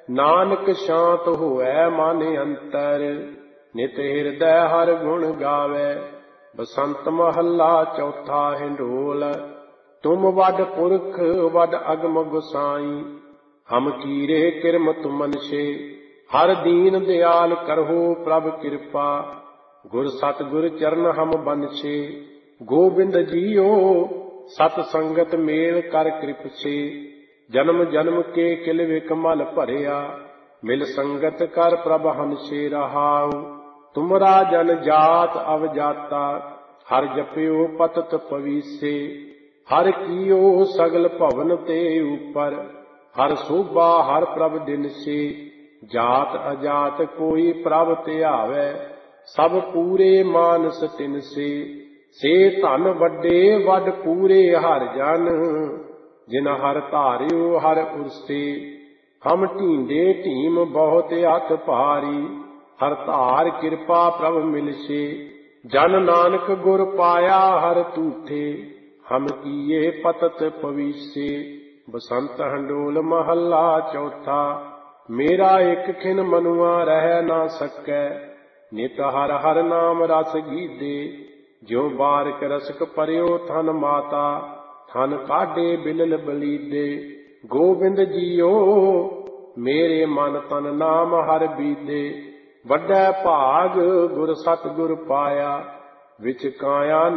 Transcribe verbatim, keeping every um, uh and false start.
नानक शांत होए मन अंतर, नित हृदय हर गुण गावे। बसंत महला चौथा हिंडोल, तुम वड पुरख वड अगम गोसाई। हम कीरे किरम तुमन से, हर दीन दयाल करहो प्रभ कृपा। गुर सतगुर चरण हम बनछे, गोबिंद जीओ सत संगत मेल कर कृप से। जन्म जन्म के किल विकमल भरिया, मिल संगत कर प्रभ हंसे रहाऊ। तुमरा जन जात अवजाता, हर जपियो पतत पवीसे। हर कियो सगल भवन ते ऊपर, हर शोभा हर प्रभ दिन से। जात अजात कोई प्रभ ध्यावै, सब पूरे मानस तिन से। से धन वड्डे वड पूरे हर जन, जिन हर धारियो हर उरसे। हम ढींडे ढीम बहुत अत भारी, हर धार कृपा प्रभ मिलसे। जन नानक गुर पाया हर तूठे, हम किए पतत पवीसे। बसंत हंडोल महला चौथा, मेरा एक खिन मनुआ रह ना सकै। नित हर हर नाम रस गीदे, ज्यो बारक रसक परियो थन माता। थन काढे बिलल बलीदे, गोबिंद जीओ मेरे मन तन नाम हर बीदे। वड्डै भाग गुर सतगुर पाया, विच काया